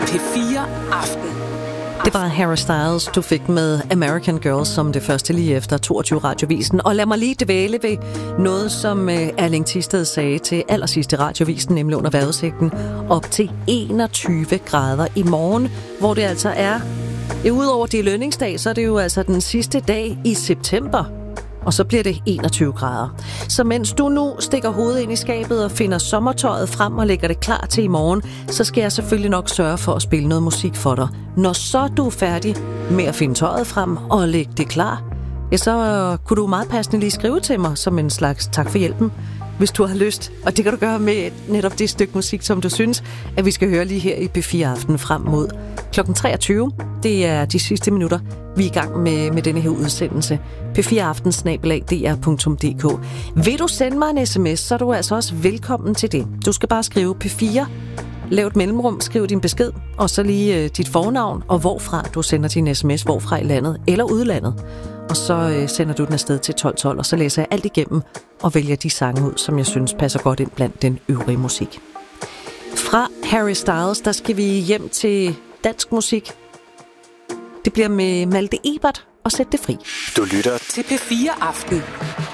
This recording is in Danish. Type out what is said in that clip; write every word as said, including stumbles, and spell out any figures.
P fire Aften. Det var Harry Styles, du fik med American Girls som det første lige efter toogtyve Radiovisen. Og lad mig lige dvæle ved noget, som Erling Thisted sagde til allersidst i Radiovisen, nemlig under vejrudsigten. Op til enogtyve grader i morgen, hvor det altså er, udover det lønningsdag, så er det jo altså den sidste dag i september. Og så bliver det enogtyve grader. Så mens du nu stikker hovedet ind i skabet og finder sommertøjet frem og lægger det klar til i morgen, så skal jeg selvfølgelig nok sørge for at spille noget musik for dig. Når så du er færdig med at finde tøjet frem og lægge det klar, ja, så kunne du meget passende lige skrive til mig som en slags tak for hjælpen, hvis du har lyst. Og det kan du gøre med netop det stykke musik, som du synes, at vi skal høre lige her i P fire Aften frem mod klokken treogtyve. Det er de sidste minutter, vi er i gang med, med denne her udsendelse. P fire aften snabel-a d r punktum d k. Vil du sende mig en sms, så er du altså også velkommen til det. Du skal bare skrive P fire, lav et mellemrum, skriv din besked, og så lige øh, dit fornavn, og hvorfra du sender din sms, hvorfra i landet eller udlandet. Og så øh, sender du den afsted til tolv tolv, og så læser jeg alt igennem og vælger de sange ud, som jeg synes passer godt ind blandt den øvrige musik. Fra Harry Styles, der skal vi hjem til dansk musik. Det bliver med Malte Ebert og Sæt det fri. Du lytter til P fire Aften.